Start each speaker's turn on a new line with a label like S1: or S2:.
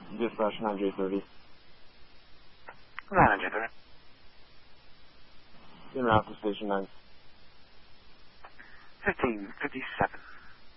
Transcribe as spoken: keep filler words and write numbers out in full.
S1: Dispatch nine J thirty.
S2: nine J thirty.
S1: In route to station nine.
S2: fifteen fifty-seven.